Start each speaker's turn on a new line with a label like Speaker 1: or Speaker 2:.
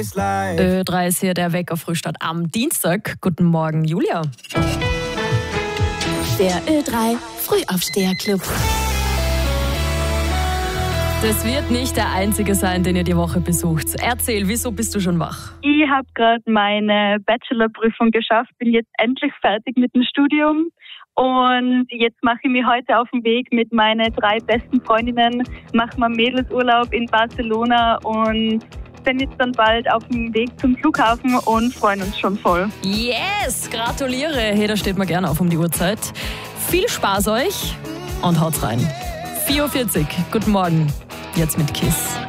Speaker 1: Ö3 ist hier der Wecker-Frühstart am Dienstag. Guten Morgen, Julia.
Speaker 2: Der Ö3 Frühaufsteher-Club.
Speaker 1: Das wird nicht der einzige sein, den ihr die Woche besucht. Erzähl, wieso bist du schon wach?
Speaker 3: Ich habe gerade meine Bachelorprüfung geschafft, bin jetzt endlich fertig mit dem Studium und jetzt mache ich mich heute auf den Weg mit meinen 3 besten Freundinnen, machen wir Mädelsurlaub in Barcelona und sind jetzt dann bald auf dem Weg zum Flughafen und freuen uns schon voll.
Speaker 1: Yes, gratuliere. Hey, da steht man gerne auf um die Uhrzeit. Viel Spaß euch und haut's rein. 4:40 Uhr, guten Morgen, jetzt mit KISS.